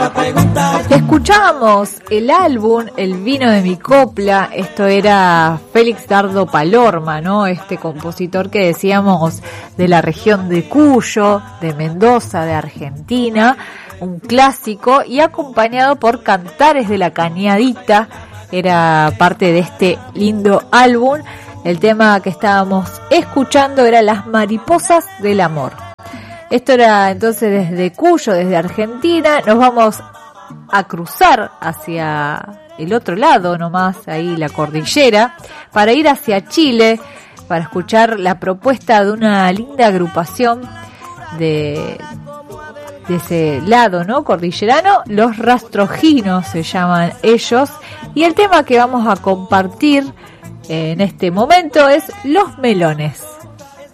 Escuchábamos el álbum El vino de mi copla. Esto era Félix Dardo Palorma, ¿no? Este compositor que decíamos de la región de Cuyo, de Mendoza, de Argentina, un clásico, y acompañado por Cantares de la Cañadita. Era parte de este lindo álbum. El tema que estábamos escuchando era Las mariposas del amor. Esto era entonces desde Cuyo, desde Argentina. Nos vamos a cruzar hacia el otro lado nomás, ahí la cordillera, para ir hacia Chile, para escuchar la propuesta de una linda agrupación de ese lado, ¿no? Cordillerano, Los Rastrojinos se llaman ellos, y el tema que vamos a compartir en este momento es Los Melones.